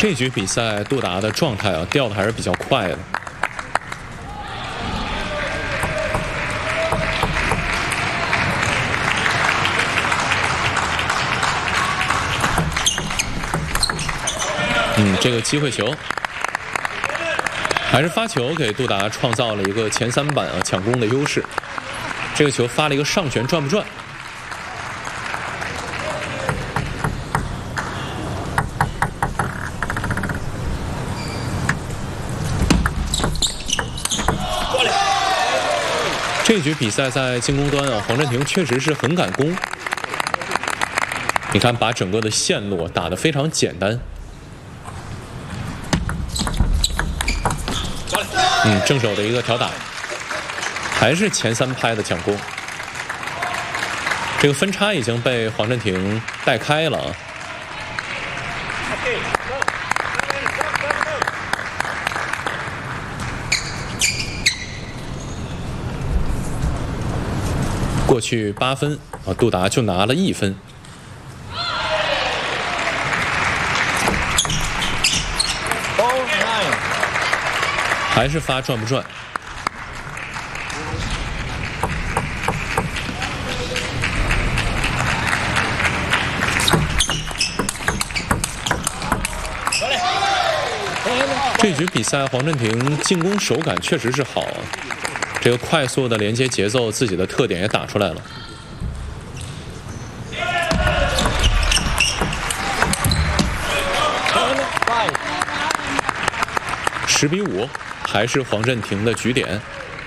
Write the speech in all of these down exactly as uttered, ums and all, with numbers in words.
这局比赛杜达的状态啊掉的还是比较快的。嗯，这个机会球还是发球给杜达创造了一个前三板啊抢攻的优势。这个球发了一个上旋转不转？这局比赛在进攻端啊，黄镇廷确实是很敢攻。你看，把整个的线路打得非常简单。嗯，正手的一个挑打，还是前三拍的抢攻。这个分差已经被黄镇廷带开了啊。过去八分啊，杜达就拿了一分。还是发转不转？这局比赛黄镇廷进攻手感确实是好啊，这个快速的连接节奏，自己的特点也打出来了。十比五，还是黄镇廷的局点。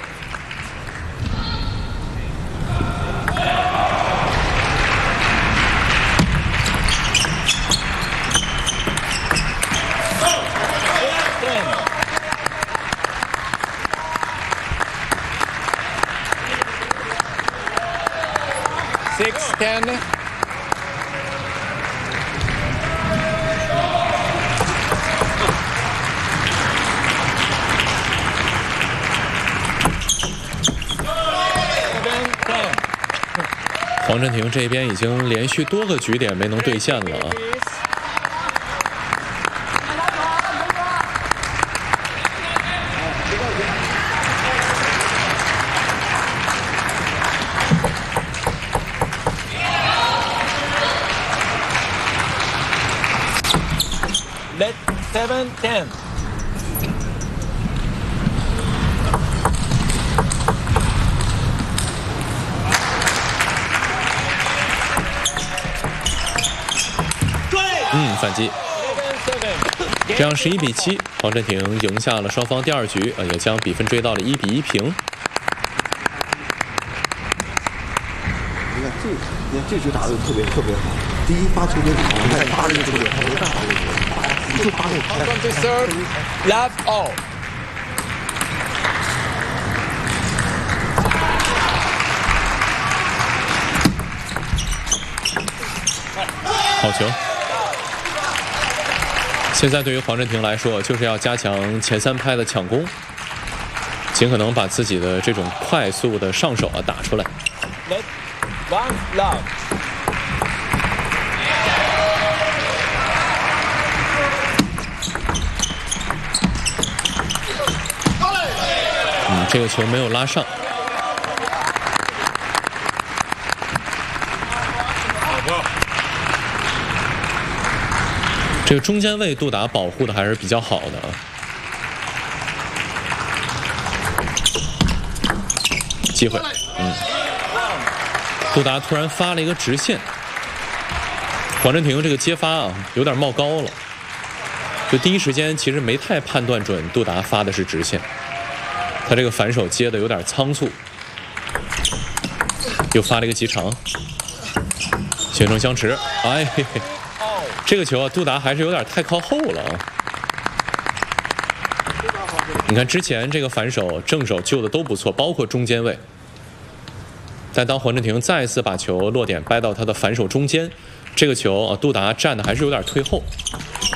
Six ten。 黄镇廷这边已经连续多个局点没能兑现了啊。 Let seven ten。 嗯，反击，这样十一比七，黄镇廷赢下了双方第二局，呃，也将比分追到了一比一平。 你看这，你看这局打得特别特别好。第一发球点好，你看八这个球点，他没办法这个，就八这个。 Twenty third, love all。 好球！现在对于黄镇廷来说，就是要加强前三拍的抢攻，尽可能把自己的这种快速的上手啊打出来。 Let one love。 嗯，这个球没有拉上。这个中间位杜达保护的还是比较好的啊。机会，嗯，杜达突然发了一个直线，黄镇廷这个接发啊有点冒高了，就第一时间其实没太判断准杜达发的是直线，他这个反手接的有点仓促，又发了一个极长，形成相持，哎嘿嘿。这个球啊，杜达还是有点太靠后了啊！你看之前这个反手正手救的都不错，包括中间位。但当黄镇廷再次把球落点掰到他的反手中间，这个球啊，杜达站的还是有点退后。